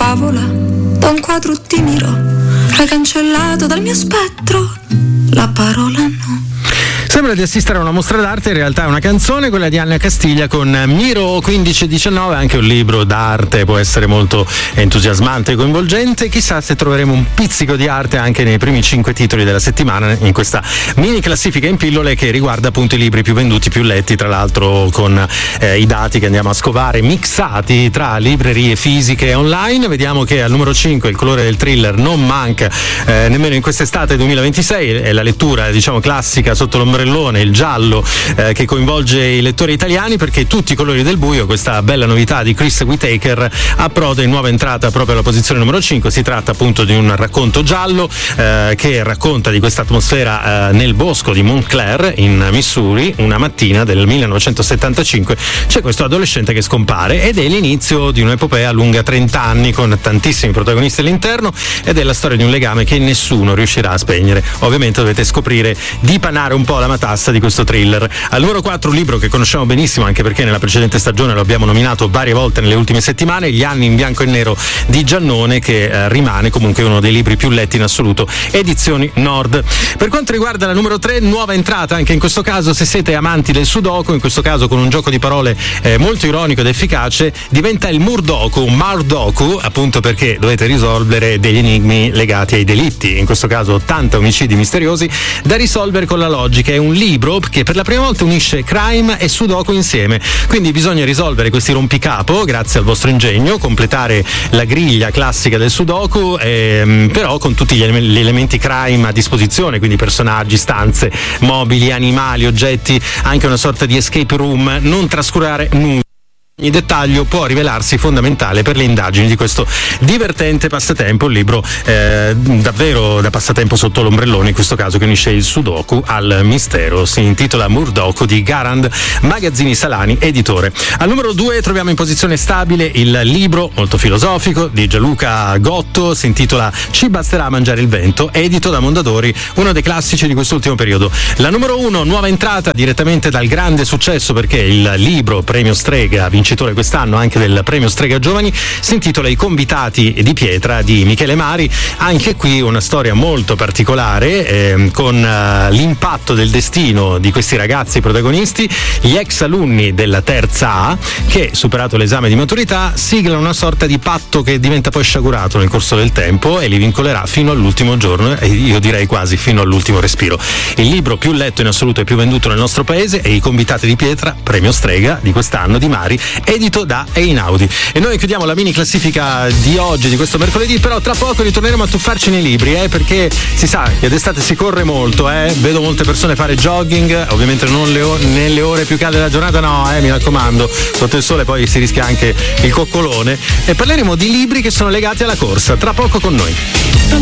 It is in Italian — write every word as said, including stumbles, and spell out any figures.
favola, da un quadro ti miro, hai cancellato dal mio spettro la parola no. Sembra di assistere a una mostra d'arte, in realtà è una canzone, quella di Anna Castiglia con Miro quindici diciannove, anche un libro d'arte, può essere molto entusiasmante e coinvolgente. Chissà se troveremo un pizzico di arte anche nei primi cinque titoli della settimana in questa mini classifica in pillole che riguarda appunto i libri più venduti, più letti, tra l'altro con eh, i dati che andiamo a scovare mixati tra librerie fisiche e online. Vediamo che al numero cinque il colore del thriller non manca eh, nemmeno in quest'estate duemilaventisei, è la lettura diciamo classica sotto l'ombrellone, il giallo eh, che coinvolge i lettori italiani, perché Tutti i colori del buio, questa bella novità di Chris Whittaker, approda in nuova entrata proprio alla posizione numero cinque. Si tratta appunto di un racconto giallo eh, che racconta di questa atmosfera eh, nel bosco di Montclair in Missouri. Una mattina del millenovecentosettantacinque c'è questo adolescente che scompare ed è l'inizio di un'epopea lunga trenta anni con tantissimi protagonisti all'interno, ed è la storia di un legame che nessuno riuscirà a spegnere. Ovviamente dovete scoprire, dipanare un po' la matassa di questo thriller. Al numero quattro un libro che conosciamo benissimo, anche perché nella precedente stagione lo abbiamo nominato varie volte nelle ultime settimane, Gli anni in bianco e nero di Giannone, che eh, rimane comunque uno dei libri più letti in assoluto, Edizioni Nord. Per quanto riguarda la numero tre, nuova entrata anche in questo caso, se siete amanti del sudoku, in questo caso con un gioco di parole eh, molto ironico ed efficace, diventa il Murdoku, Mardoku, appunto perché dovete risolvere degli enigmi legati ai delitti, in questo caso ottanta omicidi misteriosi da risolvere con la logica. È un libro che per la prima volta unisce crime e sudoku insieme, quindi bisogna risolvere questi rompicapo grazie al vostro ingegno, completare la griglia classica del sudoku, ehm, però con tutti gli, ele- gli elementi crime a disposizione, quindi personaggi, stanze, mobili, animali, oggetti, anche una sorta di escape room. Non trascurare nulla. Ogni dettaglio può rivelarsi fondamentale per le indagini di questo divertente passatempo, un libro eh, davvero da passatempo sotto l'ombrellone, in questo caso che unisce il sudoku al mistero. Si intitola Murdoku di Garand Magazzini Salani, editore. Al numero due troviamo in posizione stabile il libro molto filosofico di Gianluca Gotto, si intitola Ci basterà mangiare il vento, edito da Mondadori, uno dei classici di quest'ultimo periodo. La numero uno, nuova entrata direttamente dal grande successo, perché il libro premio Strega, vincitore quest'anno anche del premio Strega Giovani, si intitola I convitati di pietra di Michele Mari. Anche qui una storia molto particolare, eh, con uh, l'impatto del destino di questi ragazzi protagonisti, gli ex alunni della terza A che, superato l'esame di maturità, siglano una sorta di patto che diventa poi sciagurato nel corso del tempo e li vincolerà fino all'ultimo giorno, e io direi quasi fino all'ultimo respiro. Il libro più letto in assoluto e più venduto nel nostro paese è I convitati di pietra, premio Strega di quest'anno di Mari, edito da Einaudi. E noi chiudiamo la mini classifica di oggi, di questo mercoledì, però tra poco ritorneremo a tuffarci nei libri, eh, perché si sa che d'estate si corre molto, eh. Vedo molte persone fare jogging, ovviamente non le o- nelle ore più calde della giornata, no, eh, mi raccomando, sotto il sole poi si rischia anche il coccolone, e parleremo di libri che sono legati alla corsa, tra poco con noi.